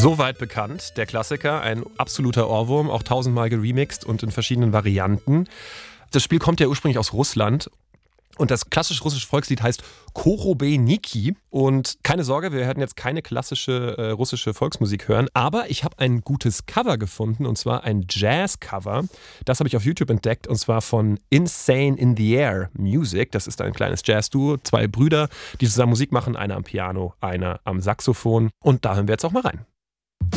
Soweit bekannt, der Klassiker, ein absoluter Ohrwurm, auch tausendmal geremixed und in verschiedenen Varianten. Das Spiel kommt ja ursprünglich aus Russland. Und das klassische russische Volkslied heißt Korobeniki. Und keine Sorge, wir werden jetzt keine klassische russische Volksmusik hören. Aber ich habe ein gutes Cover gefunden, und zwar ein Jazz-Cover. Das habe ich auf YouTube entdeckt, und zwar von Insane in the Air Music. Das ist ein kleines Jazz-Duo, 2 Brüder, die zusammen Musik machen. Einer am Piano, einer am Saxophon. Und da hören wir jetzt auch mal rein.